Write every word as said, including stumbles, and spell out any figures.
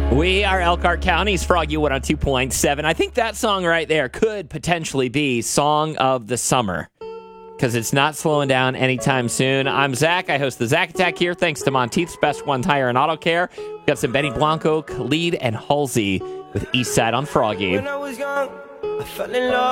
We are Elkhart County's Froggy one oh two point seven. I think that song right there could potentially be Song of the Summer because it's not slowing down anytime soon. I'm Zach. I host the Zach Attack here thanks to Monteith's Best One Tire and Auto Care. We've got some Benny Blanco, Khalid, and Halsey with Eastside on Froggy. When I was young, I fell in love.